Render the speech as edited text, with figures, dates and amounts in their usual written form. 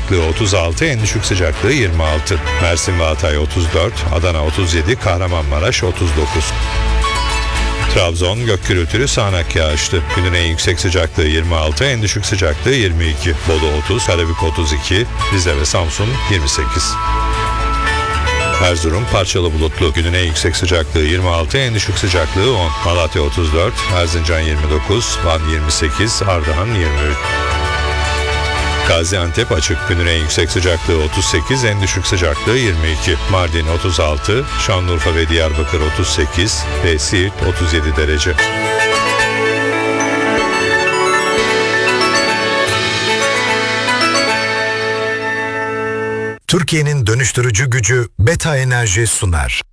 sıcaklığı 36, en düşük sıcaklığı 26. Mersin ve Hatay 34, Adana 37, Kahramanmaraş 39. Trabzon gök gürültülü sağanak yağışlı. Günün en yüksek sıcaklığı 26, en düşük sıcaklığı 22. Bolu 30, Karabük 32, Rize ve Samsun 28. Erzurum parçalı bulutlu. Günün en yüksek sıcaklığı 26, en düşük sıcaklığı 10. Malatya 34, Erzincan 29, Van 28, Ardahan 23. Gaziantep açık. Günün en yüksek sıcaklığı 38, en düşük sıcaklığı 22. Mardin 36, Şanlıurfa ve Diyarbakır 38 ve Siirt 37 derece. Türkiye'nin dönüştürücü gücü Beta Enerji sunar.